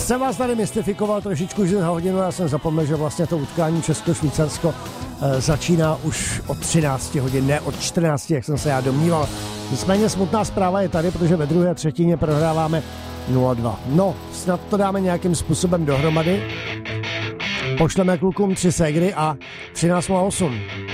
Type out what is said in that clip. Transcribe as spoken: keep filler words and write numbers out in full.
jsem vás tady mystifikoval trošičku, že za hodinu já jsem zapomněl, že vlastně to utkání Česko-Švýcarsko e, začíná už od třinácti hodin, ne od čtrnácti, jak jsem se já domníval. Nicméně smutná zpráva je tady, protože ve druhé třetině prohráváme nula dva. No, snad to dáme nějakým způsobem dohromady. Pošleme klukům tři ségry a třináct nula osm.